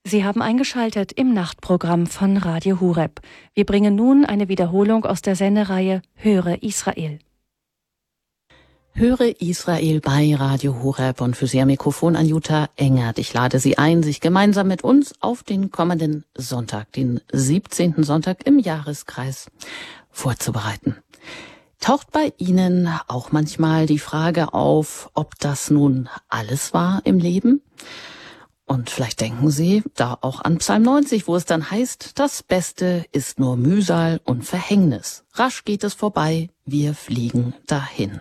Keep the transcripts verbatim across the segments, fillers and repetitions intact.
Sie haben eingeschaltet im Nachtprogramm von Radio Horeb. Wir bringen nun eine Wiederholung aus der Sendereihe Höre Israel. Höre Israel bei Radio Horeb und für Sie am Mikrofon Anjuta Engert. Ich lade Sie ein, sich gemeinsam mit uns auf den kommenden Sonntag, den siebzehnten Sonntag im Jahreskreis, vorzubereiten. Taucht bei Ihnen auch manchmal die Frage auf, ob das nun alles war im Leben? Und vielleicht denken Sie da auch an Psalm neunzig, wo es dann heißt, das Beste ist nur Mühsal und Verhängnis. Rasch geht es vorbei, wir fliegen dahin.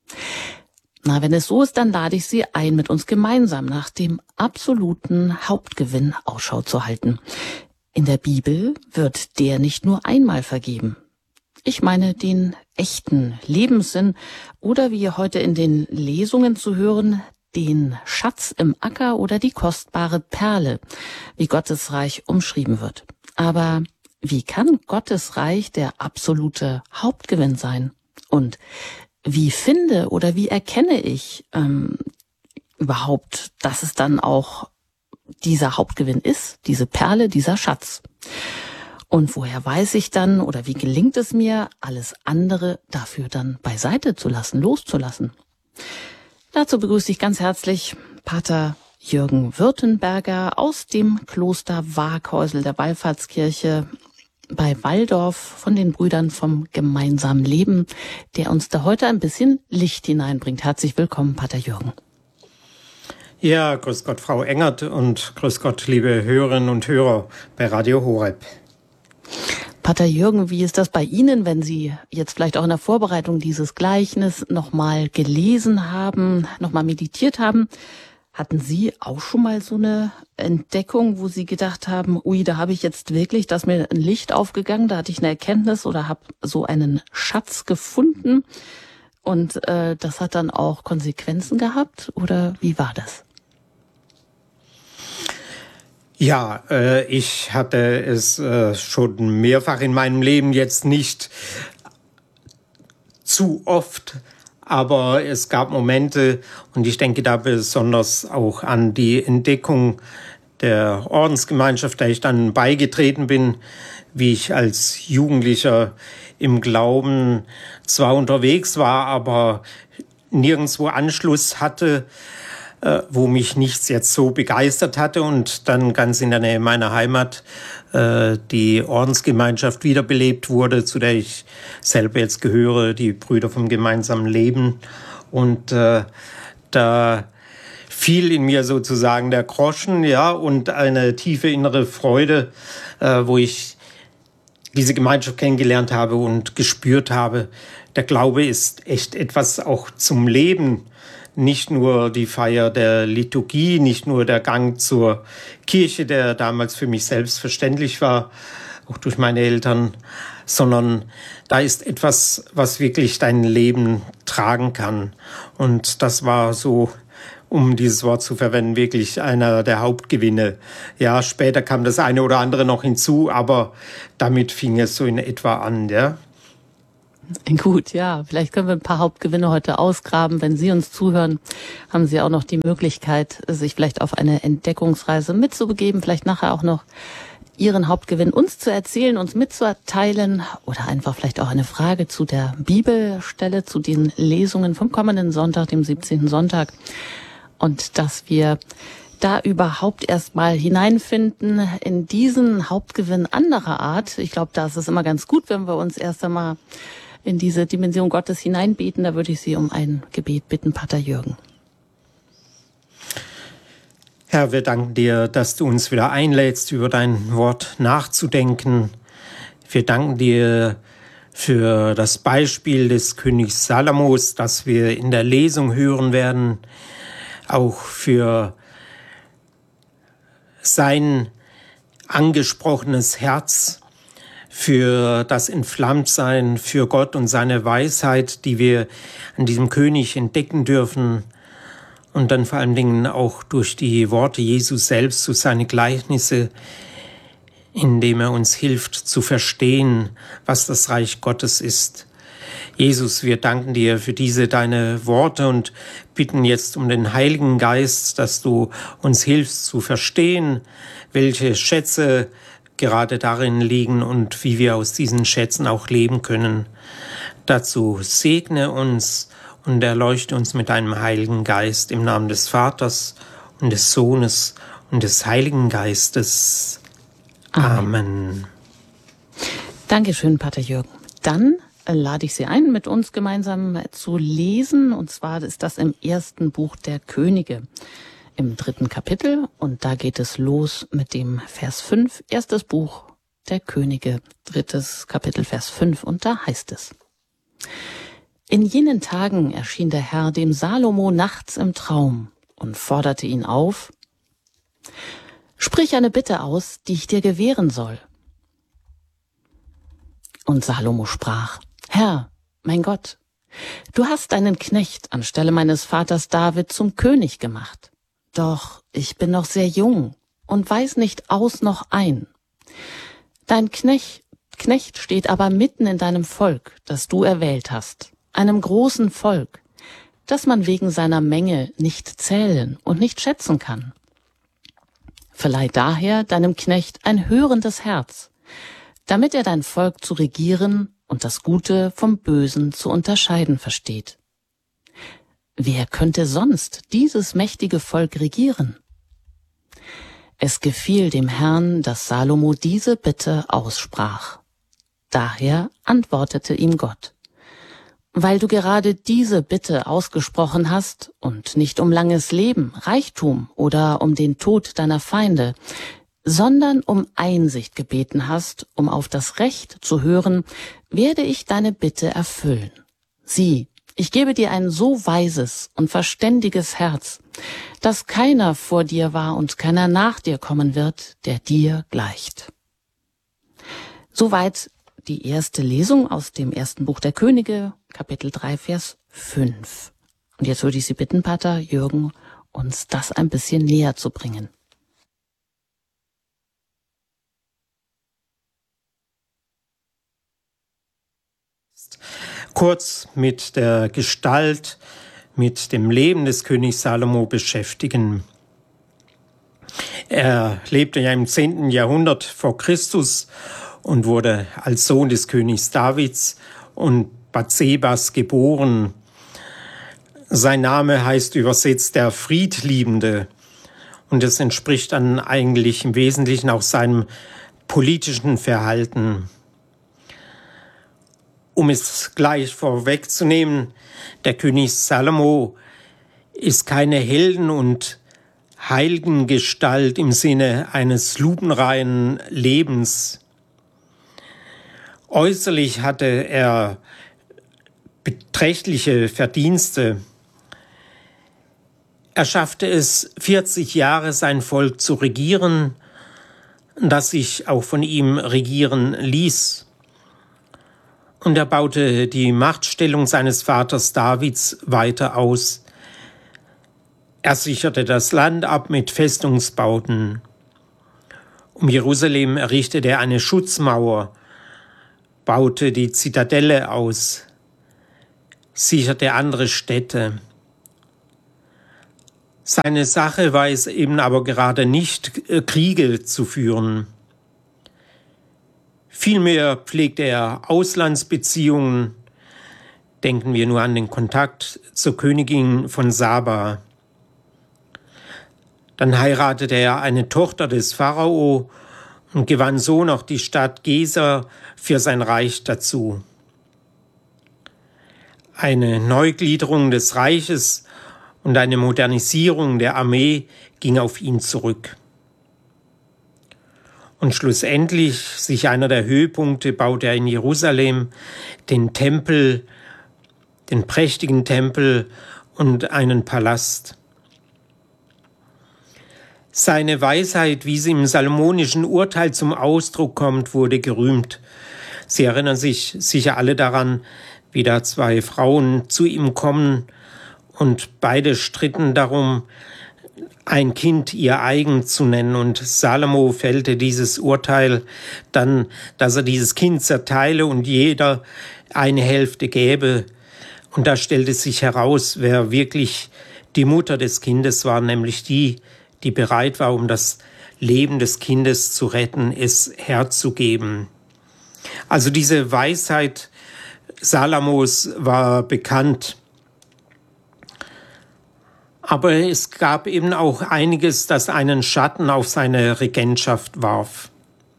Na, wenn es so ist, dann lade ich Sie ein, mit uns gemeinsam nach dem absoluten Hauptgewinn Ausschau zu halten. In der Bibel wird der nicht nur einmal vergeben. Ich meine den echten Lebenssinn oder wie heute in den Lesungen zu hören, den Schatz im Acker oder die kostbare Perle, wie Gottes Reich umschrieben wird. Aber wie kann Gottes Reich der absolute Hauptgewinn sein? Und wie finde oder wie erkenne ich ähm, überhaupt, dass es dann auch dieser Hauptgewinn ist, diese Perle, dieser Schatz? Und woher weiß ich dann oder wie gelingt es mir, alles andere dafür dann beiseite zu lassen, loszulassen? Dazu begrüße ich ganz herzlich Pater Jürgen Württemberger aus dem Kloster Waaghäusel der Wallfahrtskirche bei Walldorf von den Brüdern vom gemeinsamen Leben, der uns da heute ein bisschen Licht hineinbringt. Herzlich willkommen, Pater Jürgen. Ja, grüß Gott, Frau Engert, und grüß Gott, liebe Hörerinnen und Hörer bei Radio Horeb. Pater Jürgen, wie ist das bei Ihnen, wenn Sie jetzt vielleicht auch in der Vorbereitung dieses Gleichnis nochmal gelesen haben, nochmal meditiert haben? Hatten Sie auch schon mal so eine Entdeckung, wo Sie gedacht haben, ui, da habe ich jetzt wirklich, da ist mir ein Licht aufgegangen, da hatte ich eine Erkenntnis oder habe so einen Schatz gefunden und äh, das hat dann auch Konsequenzen gehabt? Oder wie war das? Ja, äh, ich hatte es äh, schon mehrfach in meinem Leben, jetzt nicht zu oft, aber es gab Momente, und ich denke da besonders auch an die Entdeckung der Ordensgemeinschaft, der ich dann beigetreten bin, wie ich als Jugendlicher im Glauben zwar unterwegs war, aber nirgendwo Anschluss hatte, wo mich nichts jetzt so begeistert hatte, und dann ganz in der Nähe meiner Heimat äh, die Ordensgemeinschaft wiederbelebt wurde, zu der ich selber jetzt gehöre, die Brüder vom gemeinsamen Leben. Und äh, da fiel in mir sozusagen der Groschen, ja, und eine tiefe innere Freude, äh, wo ich diese Gemeinschaft kennengelernt habe und gespürt habe, der Glaube ist echt etwas auch zum Leben. Nicht nur die Feier der Liturgie, nicht nur der Gang zur Kirche, der damals für mich selbstverständlich war, auch durch meine Eltern, sondern da ist etwas, was wirklich dein Leben tragen kann. Und das war so, um dieses Wort zu verwenden, wirklich einer der Hauptgewinne. Ja, später kam das eine oder andere noch hinzu, aber damit fing es so in etwa an, ja. Gut, ja, vielleicht können wir ein paar Hauptgewinne heute ausgraben. Wenn Sie uns zuhören, haben Sie auch noch die Möglichkeit, sich vielleicht auf eine Entdeckungsreise mitzubegeben, vielleicht nachher auch noch Ihren Hauptgewinn uns zu erzählen, uns mitzuteilen oder einfach vielleicht auch eine Frage zu der Bibelstelle, zu den Lesungen vom kommenden Sonntag, dem siebzehnten Sonntag, und dass wir da überhaupt erstmal hineinfinden in diesen Hauptgewinn anderer Art. Ich glaube, da ist es immer ganz gut, wenn wir uns erst einmal in diese Dimension Gottes hineinbeten. Da würde ich Sie um ein Gebet bitten, Pater Jürgen. Herr, wir danken dir, dass du uns wieder einlädst, über dein Wort nachzudenken. Wir danken dir für das Beispiel des Königs Salomos, das wir in der Lesung hören werden, auch für sein angesprochenes Herz, für das Entflammtsein für Gott und seine Weisheit, die wir an diesem König entdecken dürfen, und dann vor allen Dingen auch durch die Worte Jesus selbst, durch seine Gleichnisse, indem er uns hilft zu verstehen, was das Reich Gottes ist. Jesus, wir danken dir für diese deine Worte und bitten jetzt um den Heiligen Geist, dass du uns hilfst zu verstehen, welche Schätze gerade darin liegen und wie wir aus diesen Schätzen auch leben können. Dazu segne uns und erleuchte uns mit deinem Heiligen Geist im Namen des Vaters und des Sohnes und des Heiligen Geistes. Amen. Amen. Dankeschön, Pater Jürgen. Dann lade ich Sie ein, mit uns gemeinsam zu lesen. Und zwar ist das im ersten Buch der Könige, im dritten Kapitel. Und da geht es los mit dem Vers fünf. Erstes Buch der Könige, drittes Kapitel, Vers fünf. Und da heißt es: In jenen Tagen erschien der Herr dem Salomo nachts im Traum und forderte ihn auf: Sprich eine Bitte aus, die ich dir gewähren soll. Und Salomo sprach: Herr, mein Gott, du hast deinen Knecht anstelle meines Vaters David zum König gemacht. Doch ich bin noch sehr jung und weiß nicht aus noch ein. Dein Knecht, Knecht steht aber mitten in deinem Volk, das du erwählt hast, einem großen Volk, das man wegen seiner Menge nicht zählen und nicht schätzen kann. Verleih daher deinem Knecht ein hörendes Herz, damit er dein Volk zu regieren und das Gute vom Bösen zu unterscheiden versteht. Wer könnte sonst dieses mächtige Volk regieren? Es gefiel dem Herrn, dass Salomo diese Bitte aussprach. Daher antwortete ihm Gott: Weil du gerade diese Bitte ausgesprochen hast und nicht um langes Leben, Reichtum oder um den Tod deiner Feinde, sondern um Einsicht gebeten hast, um auf das Recht zu hören, werde ich deine Bitte erfüllen. Sieh, ich gebe dir ein so weises und verständiges Herz, dass keiner vor dir war und keiner nach dir kommen wird, der dir gleicht. Soweit die erste Lesung aus dem ersten Buch der Könige, Kapitel drei, Vers fünf. Und jetzt würde ich Sie bitten, Pater Jürgen, uns das ein bisschen näher zu bringen. Kurz mit der Gestalt, mit dem Leben des Königs Salomo beschäftigen. Er lebte ja im zehnten Jahrhundert vor Christus und wurde als Sohn des Königs Davids und Bathsebas geboren. Sein Name heißt übersetzt der Friedliebende und es entspricht dann eigentlich im Wesentlichen auch seinem politischen Verhalten. Um es gleich vorwegzunehmen, der König Salomo ist keine Helden- und Heilgengestalt im Sinne eines lupenreinen Lebens. Äußerlich hatte er beträchtliche Verdienste. Er schaffte es, vierzig Jahre sein Volk zu regieren, das sich auch von ihm regieren ließ. Und er baute die Machtstellung seines Vaters Davids weiter aus. Er sicherte das Land ab mit Festungsbauten. Um Jerusalem errichtete er eine Schutzmauer, baute die Zitadelle aus, sicherte andere Städte. Seine Sache war es eben aber gerade nicht, Kriege zu führen. Vielmehr pflegte er Auslandsbeziehungen. Denken wir nur an den Kontakt zur Königin von Saba. Dann heiratete er eine Tochter des Pharao und gewann so noch die Stadt Geser für sein Reich dazu. Eine Neugliederung des Reiches und eine Modernisierung der Armee ging auf ihn zurück. Und schlussendlich, sich einer der Höhepunkte, baute er in Jerusalem den Tempel, den prächtigen Tempel und einen Palast. Seine Weisheit, wie sie im salomonischen Urteil zum Ausdruck kommt, wurde gerühmt. Sie erinnern sich sicher alle daran, wie da zwei Frauen zu ihm kommen und beide stritten darum, ein Kind ihr eigen zu nennen. Und Salomo fällte dieses Urteil dann, dass er dieses Kind zerteile und jeder eine Hälfte gäbe. Und da stellte sich heraus, wer wirklich die Mutter des Kindes war, nämlich die, die bereit war, um das Leben des Kindes zu retten, es herzugeben. Also diese Weisheit Salomos war bekannt. Aber es gab eben auch einiges, das einen Schatten auf seine Regentschaft warf.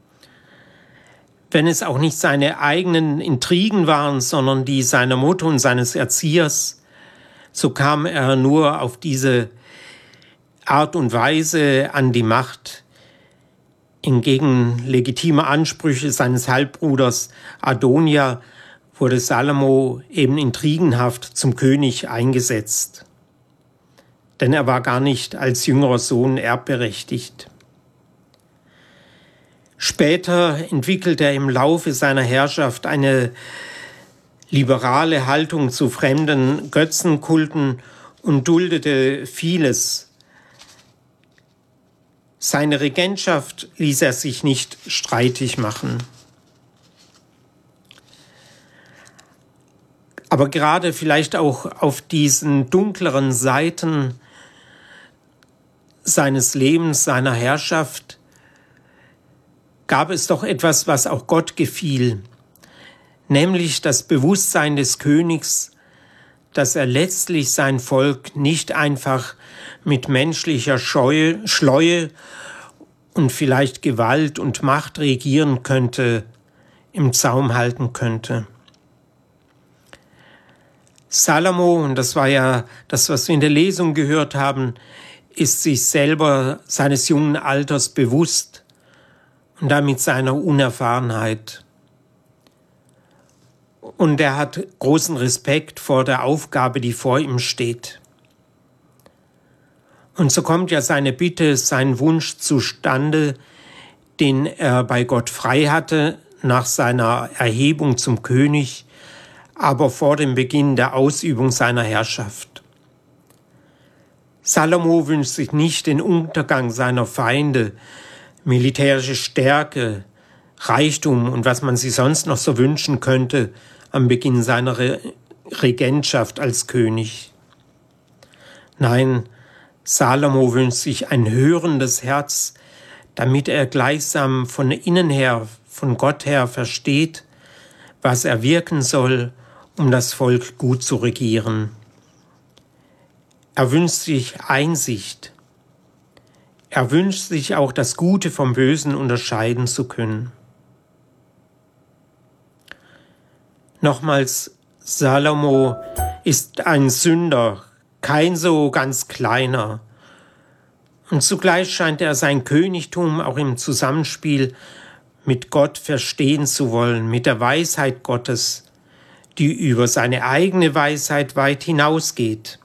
Wenn es auch nicht seine eigenen Intrigen waren, sondern die seiner Mutter und seines Erziehers, so kam er nur auf diese Art und Weise an die Macht. Entgegen legitimer Ansprüche seines Halbbruders Adonia wurde Salomo eben intrigenhaft zum König eingesetzt. Denn er war gar nicht als jüngerer Sohn erbberechtigt. Später entwickelte er im Laufe seiner Herrschaft eine liberale Haltung zu fremden Götzenkulten und duldete vieles. Seine Regentschaft ließ er sich nicht streitig machen. Aber gerade vielleicht auch auf diesen dunkleren Seiten seines Lebens, seiner Herrschaft, gab es doch etwas, was auch Gott gefiel, nämlich das Bewusstsein des Königs, dass er letztlich sein Volk nicht einfach mit menschlicher Scheue, Schleue und vielleicht Gewalt und Macht regieren könnte, im Zaum halten könnte. Salomo, und das war ja das, was wir in der Lesung gehört haben, ist sich selber seines jungen Alters bewusst und damit seiner Unerfahrenheit. Und er hat großen Respekt vor der Aufgabe, die vor ihm steht. Und so kommt ja seine Bitte, sein Wunsch zustande, den er bei Gott frei hatte, nach seiner Erhebung zum König, aber vor dem Beginn der Ausübung seiner Herrschaft. Salomo wünscht sich nicht den Untergang seiner Feinde, militärische Stärke, Reichtum und was man sich sonst noch so wünschen könnte am Beginn seiner Re- Regentschaft als König. Nein, Salomo wünscht sich ein hörendes Herz, damit er gleichsam von innen her, von Gott her versteht, was er wirken soll, um das Volk gut zu regieren. Er wünscht sich Einsicht. Er wünscht sich auch, das Gute vom Bösen unterscheiden zu können. Nochmals, Salomo ist ein Sünder, kein so ganz kleiner. Und zugleich scheint er sein Königtum auch im Zusammenspiel mit Gott verstehen zu wollen, mit der Weisheit Gottes, die über seine eigene Weisheit weit hinausgeht.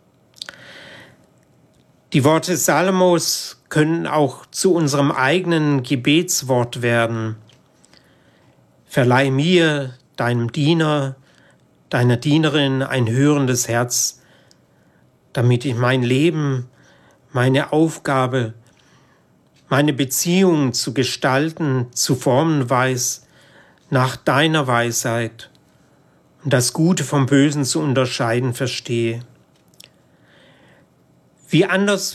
Die Worte Salomos können auch zu unserem eigenen Gebetswort werden. Verleih mir, deinem Diener, deiner Dienerin, ein hörendes Herz, damit ich mein Leben, meine Aufgabe, meine Beziehung zu gestalten, zu formen weiß, nach deiner Weisheit und das Gute vom Bösen zu unterscheiden verstehe. Wie anders